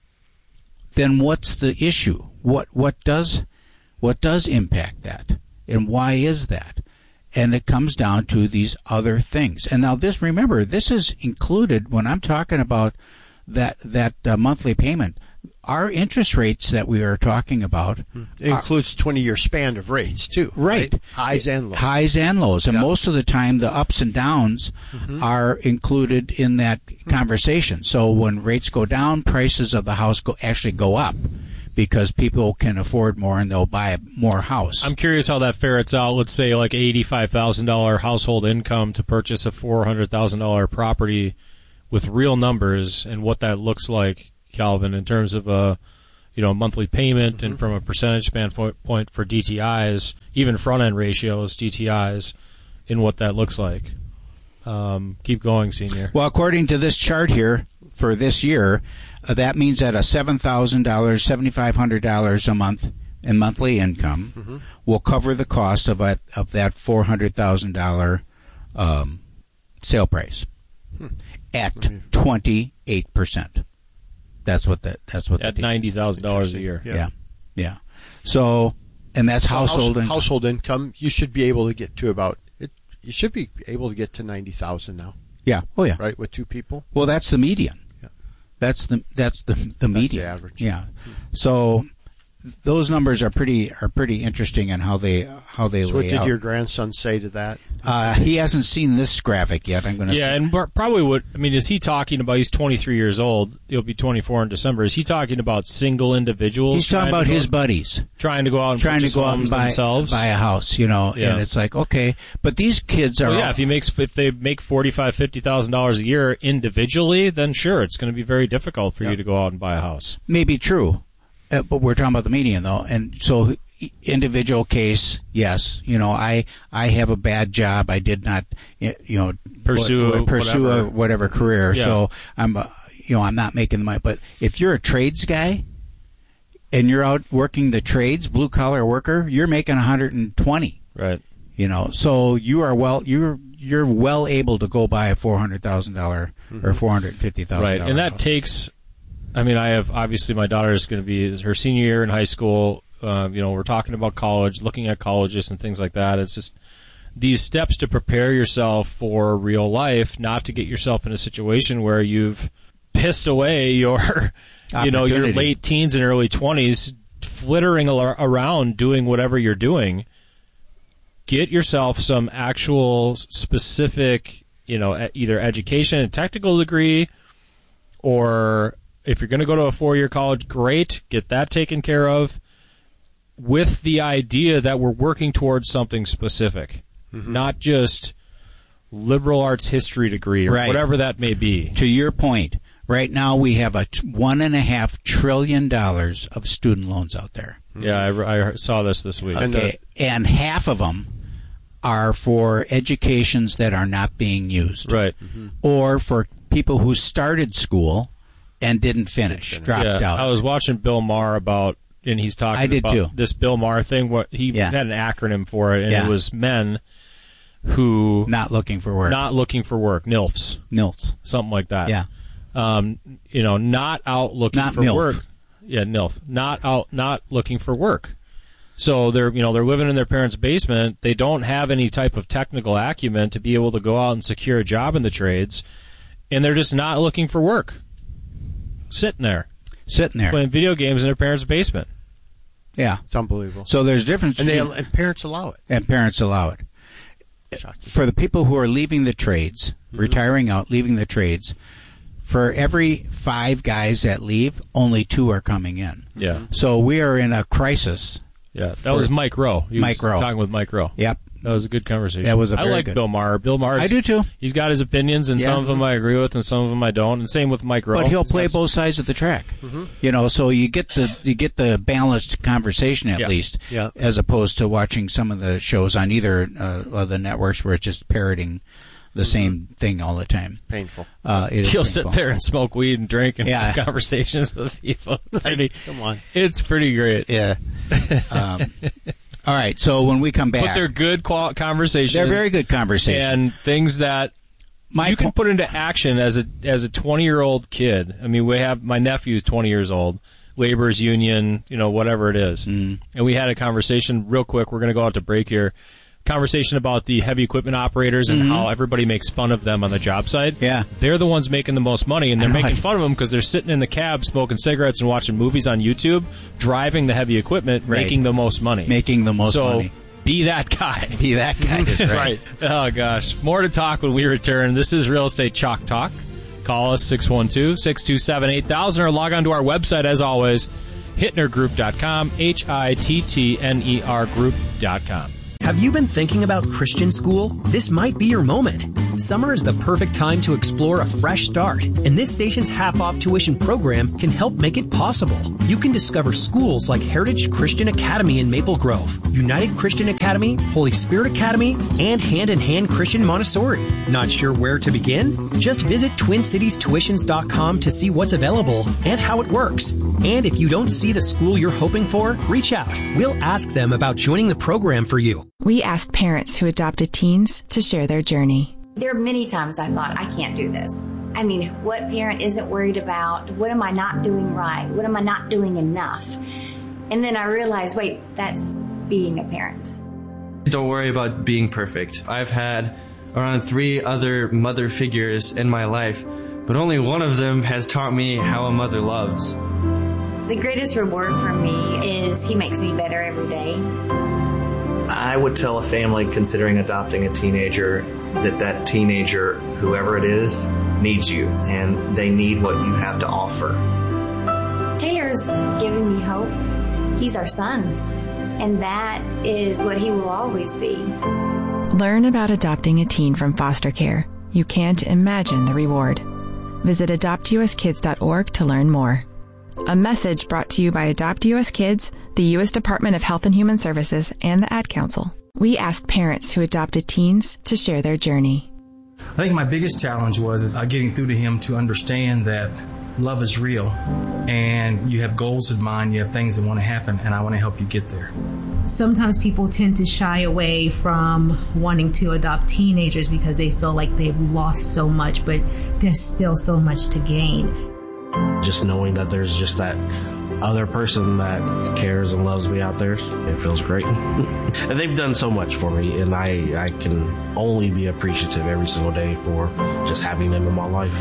then what's the issue? What what does what does impact that? And why is that? And it comes down to these other things. And now this, remember, this is included when I'm talking about that that uh, monthly payment. our interest rates that we are talking about it includes twenty-year span of rates too, right? right? Highs and lows. Highs and lows, and Yeah. most of the time, the ups and downs Mhm. are included in that conversation. So when rates go down, prices of the house go actually go up because people can afford more and they'll buy more house. I'm curious how that ferrets out. Let's say like eighty-five thousand dollars household income to purchase a four hundred thousand dollars property with real numbers, and what that looks like, Calvin, in terms of a you know monthly payment Mm-hmm. and from a percentage standpoint for D T Is, even front end ratios, D T Is, in what that looks like. Um, keep going, Senior. Well, according to this chart here for this year, uh, that means that a seven thousand dollars, seven thousand five hundred dollars a month in monthly income Mm-hmm. will cover the cost of a, of that four hundred thousand dollars um, sale price Hmm. at twenty-eight percent. That's what that. That's what At the- ninety thousand dollars a year. Yeah. yeah, yeah. So, and that's So household house- income. household income. You should be able to get to about it. You should be able to get to ninety thousand now. Yeah. Oh, yeah. Right, with two people. Well, that's the median. Yeah. That's the that's the the median. the average. Yeah. So those numbers are pretty are pretty interesting in how they how they So lay what did out. your grandson say to that? Uh, he hasn't seen this graphic yet. I'm going to. Yeah, and bar- probably what I mean is he talking about? He's twenty-three years old. He'll be twenty-four in December. Is he talking about single individuals? He's talking trying to about go- his buddies trying to go out and trying to purchase go out and homes buy themselves. buy a house. You know, Yeah. and it's like okay, but these kids are. Well, yeah, all- if he makes if they make forty-five, fifty thousand dollars a year individually, then sure, it's going to be very difficult for you to go out and buy a house. Maybe true, uh, but we're talking about the median though, and so i- individual case, yes, you know, I I have a bad job. I did not, y- you know, Pursue wh- wh- pursue whatever. a whatever career. Yeah. So I'm, uh, you know, I'm not making the money. But if you're a trades guy and you're out working the trades, blue collar worker, you're making one hundred twenty. Right. You know, so you are well, you're you're well able to go buy a four hundred thousand dollar or four hundred fifty thousand Right, and that takes. I mean, I have obviously my daughter is going to be her senior year in high school. Uh, you know, we're talking about college, looking at colleges and things like that. It's just these steps to prepare yourself for real life, not to get yourself in a situation where you've pissed away your, you know, your Opportunity. late teens and early twenties, flittering al- around doing whatever you're doing. Get yourself some actual specific, you know, e- either education and technical degree, or if you're going to go to a four-year college, great, get that taken care of, with the idea that we're working towards something specific, Mm-hmm. not just liberal arts history degree or Right. whatever that may be. To your point, right now we have a t- one and a half trillion dollars of student loans out there. Yeah, I, I saw this this week. Okay, and half of them are for educations that are not being used, right? Or for people who started school and didn't finish, dropped yeah, out. I was watching Bill Maher about, and he's talking I did about too. this Bill Maher thing. What he Yeah. had an acronym for it, and Yeah. it was men who not looking for work, not looking for work, N I L Fs, N I L Fs, something like that. Yeah. um, you know, not out looking Not for M I L F. work. Yeah, N I L F, not out, not looking for work. So they're, you know, they're living in their parents' basement. They don't have any type of technical acumen to be able to go out and secure a job in the trades, and they're just not looking for work. Sitting there, sitting there, playing video games in their parents' basement. Yeah, it's unbelievable. So there's difference, and they between- and parents allow it. and parents allow it. For the people who are leaving the trades, Mm-hmm. retiring out, leaving the trades, for every five guys that leave, only two are coming in. Yeah. So we are in a crisis. Yeah, that for- was Mike Rowe. He Mike was Rowe. talking with Mike Rowe. Yep. That was a good conversation. That was a I very like good- Bill Maher. Bill Maher. I do too. He's got his opinions, and Yeah. some of them I agree with, and some of them I don't. And same with Mike Rowe. But he'll He's play got- both sides of the track. Mhm. You know, so you get the you get the balanced conversation at Yeah. least, Yeah. as opposed to watching some of the shows on either uh, of the networks where it's just parroting the same thing all the time. Painful. Uh, it is He'll painful. sit there and smoke weed and drink and Yeah. have conversations with people. It's pretty. Come on. It's pretty great. Yeah. Um, all right. So when we come back, But they're good qual- conversations. They're very good conversations. and things that My you can po- put into action as a as a twenty year old kid. I mean, we have my nephew is twenty years old, laborers union, you know, whatever it is, Mm. and we had a conversation real quick. We're going to go out to break here. conversation about the heavy equipment operators and Mhm. how everybody makes fun of them on the job site. Yeah. They're the ones making the most money, and they're I know. making fun of them because they're sitting in the cab smoking cigarettes and watching movies on YouTube, driving the heavy equipment, Right. making the most money. Making the most so, money. Be that guy. Be that guy. That's right. Oh, gosh. More to talk when we return. This is Real Estate Chalk Talk. Call us six one two, six two seven, eight thousand or log on to our website, as always, hittner group dot com, H I T T N E R group dot com. Have you been thinking about Christian school? This might be your moment. Summer is the perfect time to explore a fresh start, and this station's half-off tuition program can help make it possible. You can discover schools like Heritage Christian Academy in Maple Grove, United Christian Academy, Holy Spirit Academy, and Hand in Hand Christian Montessori. Not sure where to begin? Just visit twin cities tuitions dot com to see what's available and how it works. And if you don't see the school you're hoping for, reach out. We'll ask them about joining the program for you. We asked parents who adopted teens to share their journey. There are many times I thought, I can't do this. I mean, what parent isn't worried about, what am I not doing right? What am I not doing enough? And then I realized, wait, that's being a parent. Don't worry about being perfect. I've had around three other mother figures in my life, but only one of them has taught me how a mother loves. The greatest reward for me is he makes me better every day. I would tell a family considering adopting a teenager that that teenager, whoever it is, needs you, and they need what you have to offer. Taylor's given me hope. He's our son, and that is what he will always be. Learn about adopting a teen from foster care. You can't imagine the reward. Visit adopt u s kids dot org to learn more. A message brought to you by Adopt U S Kids, the U S Department of Health and Human Services, and the Ad Council. We asked parents who adopted teens to share their journey. I think my biggest challenge was is uh, getting through to him to understand that love is real, and you have goals in mind, you have things that want to happen, and I want to help you get there. Sometimes people tend to shy away from wanting to adopt teenagers because they feel like they've lost so much, but there's still so much to gain. Just knowing that there's just that other person that cares and loves me out there, it feels great. And they've done so much for me, and I, I can only be appreciative every single day for just having them in my life.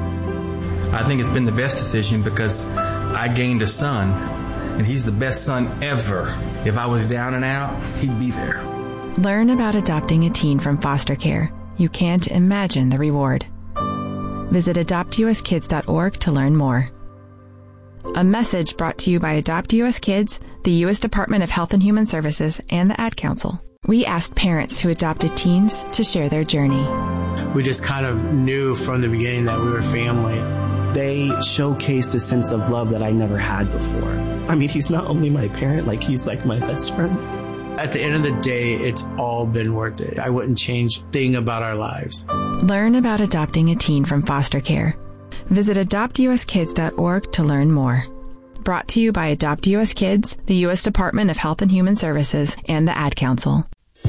I think it's been the best decision because I gained a son, and he's the best son ever. If I was down and out, he'd be there. Learn about adopting a teen from foster care. You can't imagine the reward. Visit adopt u s kids dot org to learn more. A message brought to you by Adopt U S Kids, the U S Department of Health and Human Services, and the Ad Council. We asked parents who adopted teens to share their journey. We just kind of knew from the beginning that we were family. They showcased a sense of love that I never had before. I mean, he's not only my parent, like he's like my best friend. At the end of the day, it's all been worth it. I wouldn't change a thing about our lives. Learn about adopting a teen from foster care. Visit adopt u s kids dot org to learn more. Brought to you by Adopt U S Kids, the U S Department of Health and Human Services, and the Ad Council.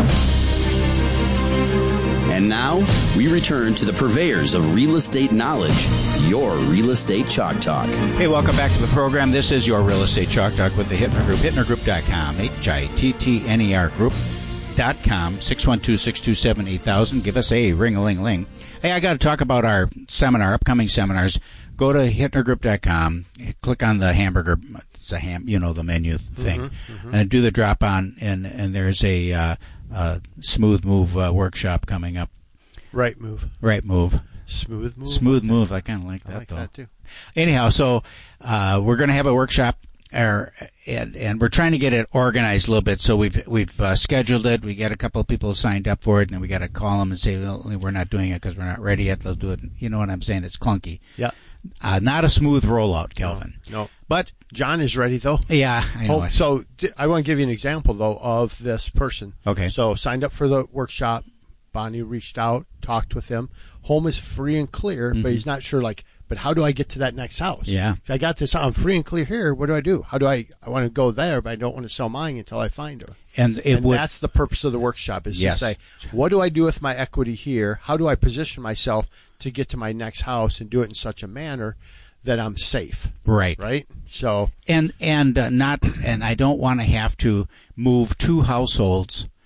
And now, we return to the purveyors of real estate knowledge, your Real Estate Chalk Talk. Hey, welcome back to the program. This is your Real Estate Chalk Talk with the Hittner Group, hittner group dot com, H I T T N E R group dot com, six one two, six two seven, eight thousand. Give us a ring-a-ling-ling. Hey, I got to talk about our seminar, upcoming seminars. Go to hittner group dot com, click on the hamburger, it's a ham, you know, the menu thing, Mm-hmm, mm-hmm. and do the drop on, and, and there's a uh, uh, smooth move uh, workshop coming up. Right move. Right move. Smooth move. Smooth move. I kind of like that, I like though. that, too. Anyhow, so uh, we're going to have a workshop, er, and, and we're trying to get it organized a little bit. So we've we've uh, scheduled it. We got a couple of people signed up for it, and then we got to call them and say, well, we're not doing it because we're not ready yet. They'll do it. You know what I'm saying? It's clunky. Yeah. Uh, not a smooth rollout, Kelvin. No. no. But John is ready, though. Yeah, I know. Oh, it. so d- I want to give you an example, though, of this person. Okay. So signed up for the workshop. Bonnie reached out, talked with him. Home is free and clear, Mm-hmm. but he's not sure, like, but how do I get to that next house? Yeah. If I got this, I'm free and clear here. What do I do? How do I, I want to go there, but I don't want to sell mine until I find her. And, it and would, that's the purpose of the workshop is yes. to say, what do I do with my equity here? How do I position myself to get to my next house and do it in such a manner that I'm safe? Right. Right? So. And, and uh, not, and I don't want to have to move two households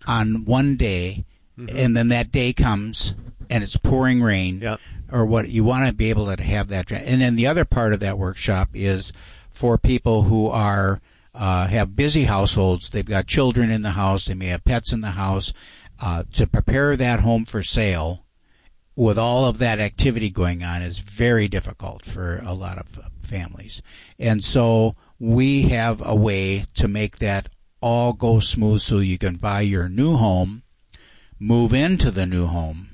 on one day, mm-hmm. and then that day comes and it's pouring rain, yep. or what, you want to be able to have that. And then the other part of that workshop is for people who are uh, have busy households. They've got children in the house. They may have pets in the house. Uh, to prepare that home for sale with all of that activity going on is very difficult for a lot of families. And so we have a way to make that all go smooth so you can buy your new home, move into the new home,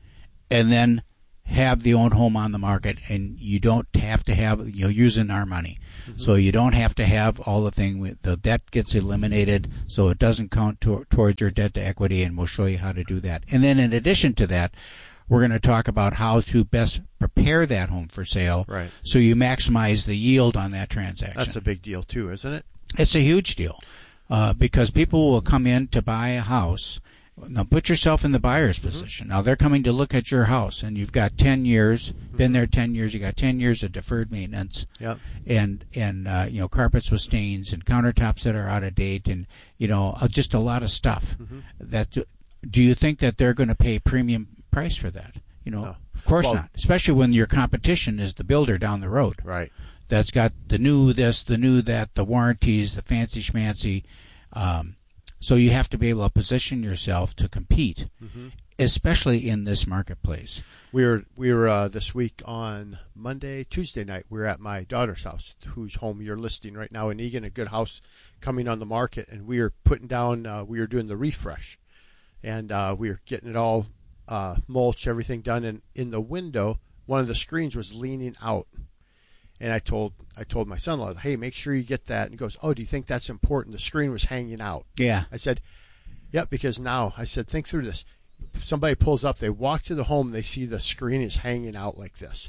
and then have the own home on the market, and you don't have to have, you know, using our money. Mm-hmm. So you don't have to have all the thing, the debt gets eliminated, so it doesn't count to, towards your debt to equity, and we'll show you how to do that. And then in addition to that, we're going to talk about how to best prepare that home for sale, right, so you maximize the yield on that transaction. That's a big deal too, isn't it? It's a huge deal, uh, because people will come in to buy a house. Now put yourself in the buyer's position. Mm-hmm. Now they're coming to look at your house, and you've got ten years, mm-hmm. been there ten years. You got ten years of deferred maintenance, yep. and and uh, you know, carpets with stains and countertops that are out of date, and you know, uh, just a lot of stuff. Mm-hmm. That do you think that they're going to pay premium price for that? You know, no. Of course well, not. Especially when your competition is the builder down the road, right? That's got the new this, the new that, the warranties, the fancy schmancy. Um, So you have to be able to position yourself to compete, mm-hmm. especially in this marketplace. We were we were uh, this week on Monday, Tuesday night. We were at my daughter's house, whose home you're listing right now in Eagan, a good house coming on the market, and we were putting down. Uh, we were doing the refresh, and uh, we were getting it all uh, mulch, everything done. And in the window, one of the screens was leaning out. And I told I told my son-in-law, hey, make sure you get that. And he goes, oh, do you think that's important? The screen was hanging out. Yeah. I said, yep, because now, I said, think through this. Somebody pulls up, they walk to the home, they see the screen is hanging out like this.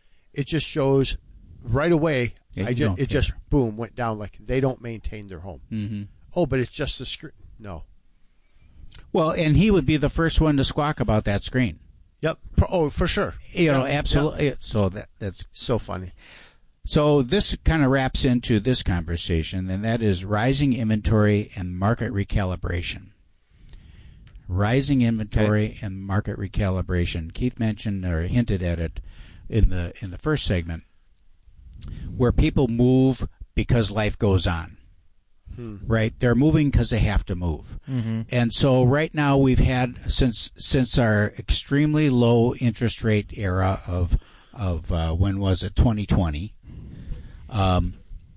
It just shows right away, yeah, I just, it just, boom, went down like they don't maintain their home. Mm-hmm. Oh, but it's just the screen. No. Well, and he would be the first one to squawk about that screen. Yep. Oh, for sure. You know, yeah, absolutely. Yeah. So that that's so funny. So this kind of wraps into this conversation, and that is rising inventory and market recalibration. Rising inventory okay. and market recalibration. Keith mentioned or hinted at it in the in the first segment, where people move because life goes on. Hmm. Right? They're moving because they have to move. Mm-hmm. And so right now we've had, since since our extremely low interest rate era of of uh, when was it, twenty twenty, um,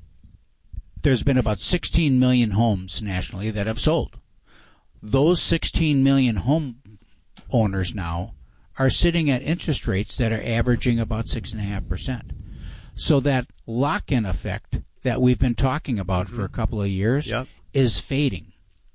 there's been about sixteen million homes nationally that have sold. Those sixteen million home owners now are sitting at interest rates that are averaging about six point five percent. So that lock-in effect that we've been talking about mm-hmm. for a couple of years yep. is fading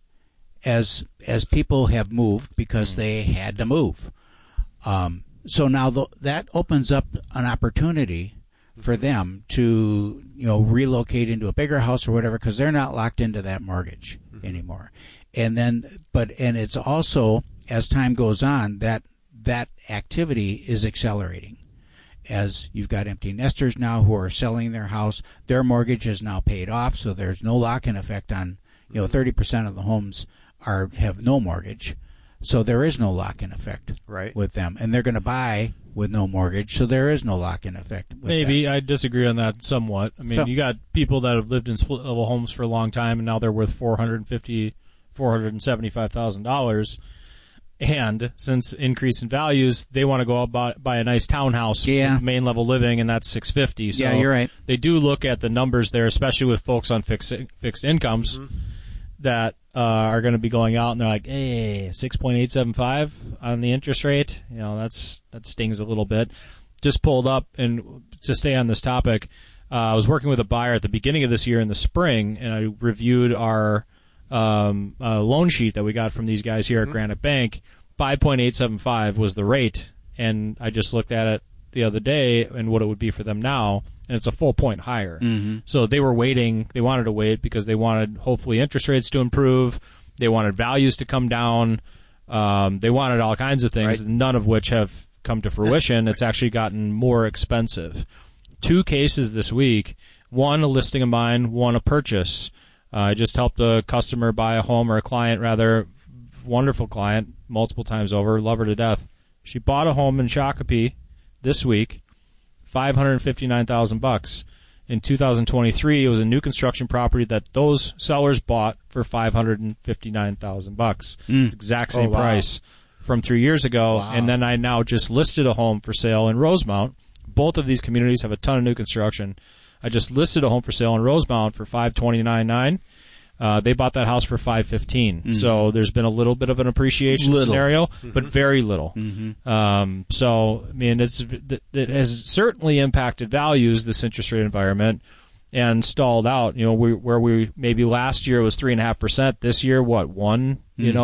as as people have moved because mm-hmm. they had to move. Um, so now th- that opens up an opportunity for them to, you know, relocate into a bigger house or whatever, because they're not locked into that mortgage mm-hmm. anymore. And then, but and it's also, as time goes on, that that activity is accelerating. As you've got empty nesters now who are selling their house, their mortgage is now paid off, so there's no lock-in effect on, you know, thirty percent of the homes are have no mortgage, so there is no lock-in effect right. with them, and they're going to buy with no mortgage, so there is no lock-in effect with Maybe that. I disagree on that somewhat. I mean, so, you got people that have lived in split-level homes for a long time, and now they're worth four hundred fifty, four hundred seventy-five thousand dollars. And since increase in values, they want to go out buy, buy a nice townhouse yeah. with main level living, and that's six fifty. So yeah, you're right. They do look at the numbers there, especially with folks on fixed fixed incomes mm-hmm. that uh, are going to be going out, and they're like, "Hey, six point eight seven five on the interest rate." You know, that's that stings a little bit. Just pulled up, and to stay on this topic, uh, I was working with a buyer at the beginning of this year in the spring, and I reviewed our um, uh, loan sheet that we got from these guys here mm-hmm. at Granite Bank. five point eight seven five was the rate, and I just looked at it the other day and what it would be for them now, and it's a full point higher. Mm-hmm. So they were waiting. They wanted to wait because they wanted, hopefully, interest rates to improve. They wanted values to come down. Um, they wanted all kinds of things, right. none of which have come to fruition. It's actually gotten more expensive. Two cases this week, one a listing of mine, one a purchase. Uh, I just helped a customer buy a home, or a client rather, wonderful client, multiple times over, love her to death. She bought a home in Shakopee this week, five hundred fifty-nine thousand bucks. In two thousand twenty-three, it was a new construction property that those sellers bought for five hundred fifty-nine thousand bucks. Mm. It's the exact same Oh, wow. price from three years ago. Wow. And then I now just listed a home for sale in Rosemount. Both of these communities have a ton of new construction. I just listed a home for sale in Rosemount for five twenty-nine nine. Uh, they bought that house for five fifteen. Mm-hmm. So there's been a little bit of an appreciation Little. scenario, Mm-hmm. but very little. Mm-hmm. Um, so I mean, it's it has certainly impacted values, this interest rate environment, and stalled out. You know, we, where we maybe last year was three and a half percent. This year, what one? You Mm-hmm.